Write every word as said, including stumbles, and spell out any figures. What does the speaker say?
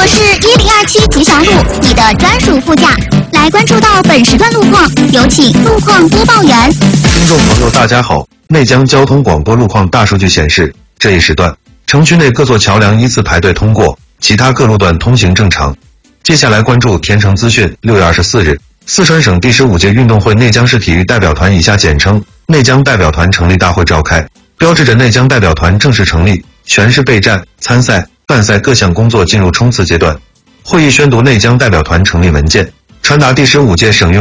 是一零二七吉祥路，你的专属副驾。来关注到本时段路况，有请路况播报员。 听众朋友大家好，内江交通广播路况大数据显示，这一时段城区内各座桥梁依次排队通过，其他各路段通行正常。接下来关注田城资讯。六月二十四日，四川省第十五届运动会内江市体育代表团（以下简称内江代表团）成立大会召开，标志着内江代表团正式成立，全市备战、参赛、办赛各项工作进入冲刺阶段。会议宣读内江代表团成立文件，传达第十五届省运